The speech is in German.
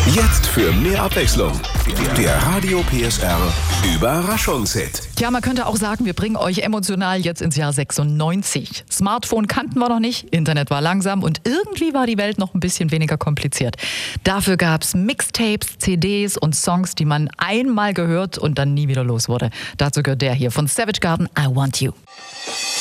Jetzt für mehr Abwechslung. Der Radio PSR Überraschungshit. Ja, man könnte auch sagen, wir bringen euch emotional jetzt ins Jahr 96. Smartphone kannten wir noch nicht, Internet war langsam und irgendwie war die Welt noch ein bisschen weniger kompliziert. Dafür gab's Mixtapes, CDs und Songs, die man einmal gehört und dann nie wieder los wurde. Dazu gehört der hier von Savage Garden, I Want You.